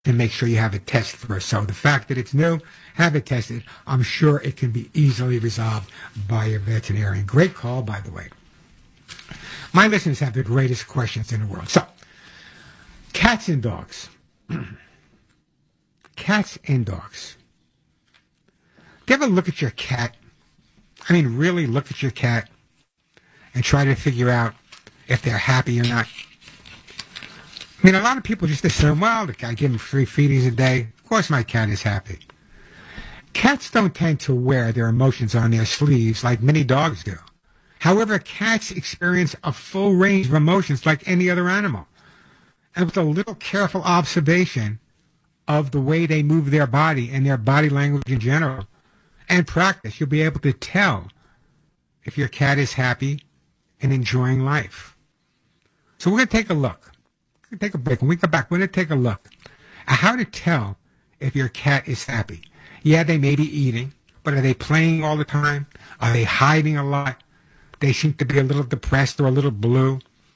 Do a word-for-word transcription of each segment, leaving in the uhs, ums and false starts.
and make sure you have it tested first. So the fact that it's new, have it tested. I'm sure it can be easily resolved by your veterinarian. Great call, by the way. My listeners have the greatest questions in the world. So, cats and dogs. Cats and dogs. Do you ever look at your cat? I mean, really look at your cat and try to figure out if they're happy or not? I mean, a lot of people just assume, well, I give him three feedings a day. Of course my cat is happy. Cats don't tend to wear their emotions on their sleeves like many dogs do. However, cats experience a full range of emotions like any other animal. And with a little careful observation of the way they move their body and their body language in general, and practice, you'll be able to tell if your cat is happy and enjoying life. So we're going to take a look. We're going to take a break. When we come back, we're going to take a look at how to tell if your cat is happy. Yeah, they may be eating, but are they playing all the time? Are they hiding a lot? They seem to be a little depressed or a little blue.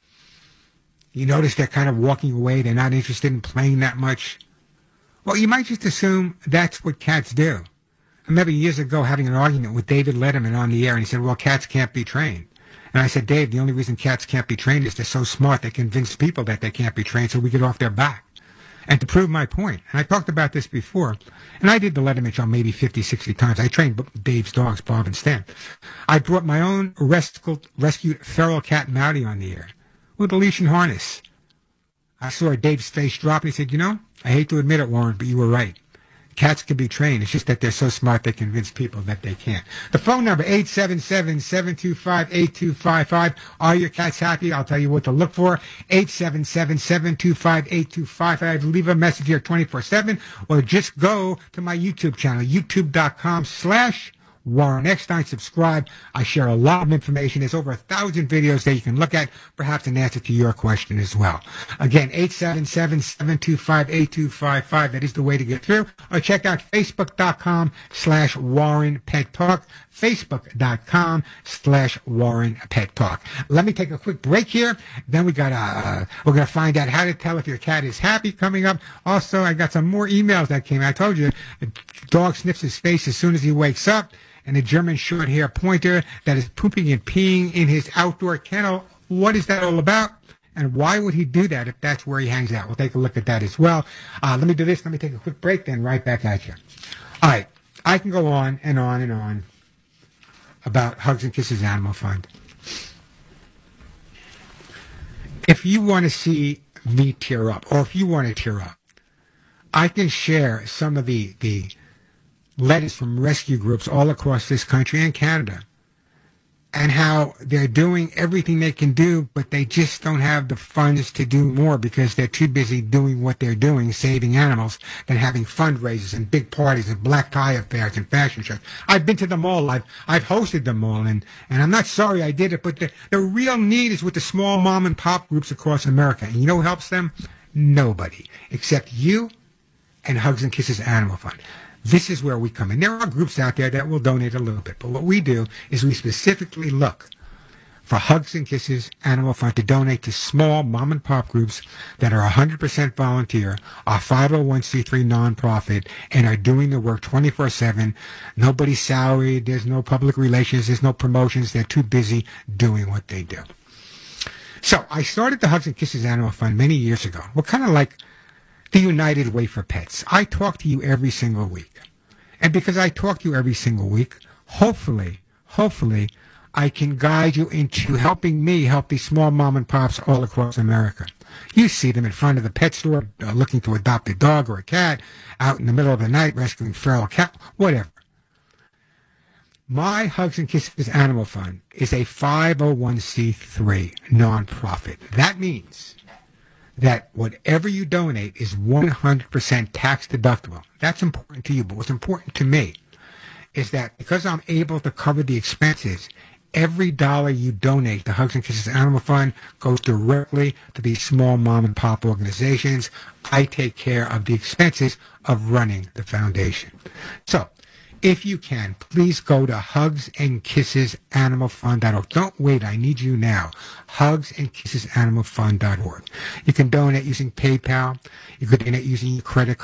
You notice they're kind of walking away. They're not interested in playing that much. Well, you might just assume that's what cats do. I remember years ago having an argument with David Letterman on the air, and he said, well, cats can't be trained. And I said, Dave, the only reason cats can't be trained is they're so smart they convince people that they can't be trained so we get off their back. And to prove my point, and I talked about this before, and I did the Letterman show maybe fifty, sixty times. I trained Dave's dogs, Bob and Stan. I brought my own rescued, rescued feral cat, Maori, on the air with a leash and harness. I saw Dave's face drop, and he said, you know, I hate to admit it, Warren, but you were right. Cats can be trained. It's just that they're so smart they convince people that they can't. The phone number, eight seven seven, seven two five, eight two five five. Are your cats happy? I'll tell you what to look for. eight seven seven, seven two five, eight two five five. Leave a message here twenty-four seven, or just go to my YouTube channel, youtube.com slash Warren Eckstein. Subscribe. I share a lot of information. There's over a thousand videos that you can look at, perhaps an answer to your question as well. Again, eight seven seven, seven two five, eight two five five. That is the way to get through. Or check out facebook.com slash Warren Pet Talk. Facebook.com slash Warren Pet Talk. Let me take a quick break here. Then we got uh, we're gonna find out how to tell if your cat is happy coming up. Also, I got some more emails that came. I told you, the dog sniffs his face as soon as he wakes up. And a German short-hair pointer that is pooping and peeing in his outdoor kennel. What is that all about? And why would he do that if that's where he hangs out? We'll take a look at that as well. Uh, let me do this. Let me take a quick break, then right back at you. All right. I can go on and on and on about Hugs and Kisses Animal Fund. If you want to see me tear up, or if you want to tear up, I can share some of the... the letters from rescue groups all across this country and Canada, and how they're doing everything they can do, but they just don't have the funds to do more because they're too busy doing what they're doing, saving animals, than having fundraisers and big parties and black tie affairs and fashion shows. I've been to them all. I've, I've hosted them all, and, and I'm not sorry I did it, but the, the real need is with the small mom and pop groups across America. And you know who helps them? Nobody, except you and Hugs and Kisses Animal Fund. This is where we come in. There are groups out there that will donate a little bit, but what we do is we specifically look for Hugs and Kisses Animal Fund to donate to small mom and pop groups that are one hundred percent volunteer, are five oh one c three nonprofit, and are doing the work twenty-four seven. Nobody's salaried. There's no public relations. There's no promotions. They're too busy doing what they do. So I started the Hugs and Kisses Animal Fund many years ago. We're kind of like the United Way for Pets. I talk to you every single week. And because I talk to you every single week, hopefully, hopefully, I can guide you into helping me help these small mom and pops all across America. You see them in front of the pet store uh, looking to adopt a dog or a cat, out in the middle of the night rescuing feral cat, whatever. My Hugs and Kisses Animal Fund is a five oh one c three nonprofit. That means that whatever you donate is one hundred percent tax deductible. That's important to you, but what's important to me is that because I'm able to cover the expenses, every dollar you donate to Hugs and Kisses Animal Fund goes directly to these small mom and pop organizations. I take care of the expenses of running the foundation. So, if you can, please go to Hugs and Kisses Animal Fund dot org. Don't wait. I need you now. Hugs and Kisses Animal Fund dot org. You can donate using PayPal. You can donate using your credit